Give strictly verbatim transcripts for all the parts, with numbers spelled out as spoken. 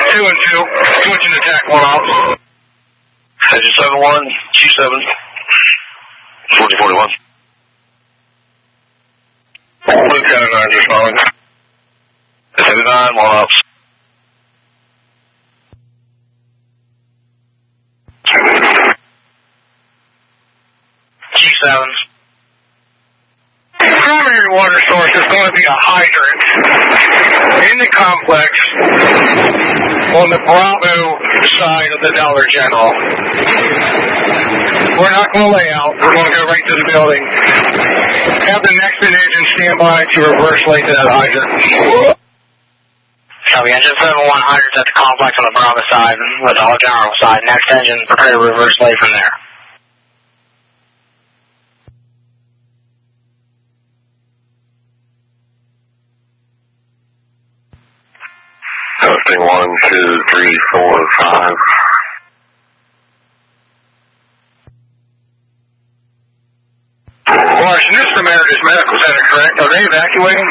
Two and two. Switching to tack one off. Engine seven one, Q seven. forty forty-one. Lieutenant nine just following. seventy-nine, one ops. Q seven. Primary water source is going to be a hydrant in the complex on the Bravo side of the Dollar General. We're not going to lay out. We're going to go right to the building. Have the next engine stand by to reverse lay to that hydrant. Copy, engine seven one, hydrants at the complex on the Bravo side, the Dollar General side. Next engine, prepare to reverse lay from there. Testing one, two, three, four, five. Washington, this is the Emeritus Medical Center, correct? Are they evacuating?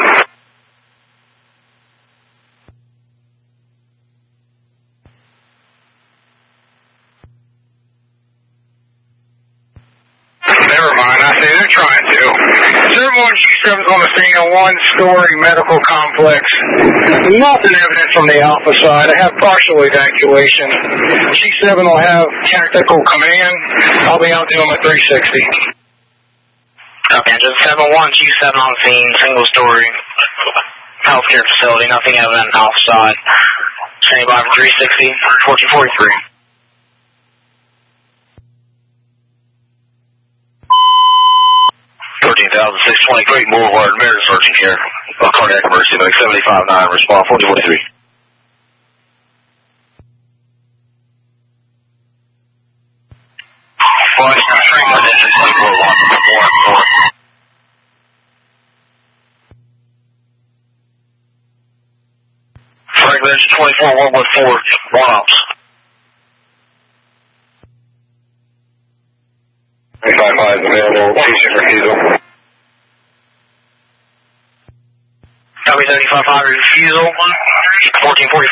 Never mind, I say they're trying to. seven one Q seven is on the scene, a one-story medical complex. Nothing evident from the Alpha side. I have partial evacuation. Q seven will have tactical command. I'll be out doing my three sixty. Okay, engine seven one, Q seven on the scene, single-story healthcare facility, nothing evident Alpha side. Standing by for three sixty, fourteen forty-three. thirteen thousand six hundred twenty Creighton Boulevard, Meredith searching here. A cardiac emergency, make seventy-five nine, respond fourteen forty-three. Washington, Franklin, engine twenty-four one, one, four. Franklin, engine twenty-four one, one, four, one ops. twenty-five five is available, patient refusal. Copy seventy-five five, refusal, fourteen forty.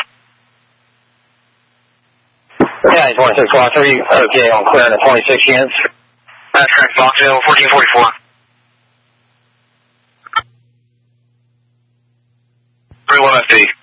Yeah, twenty-six block three, okay, on clearing the twenty-six units. That's correct, Boxville, fourteen forty-four. three one F D.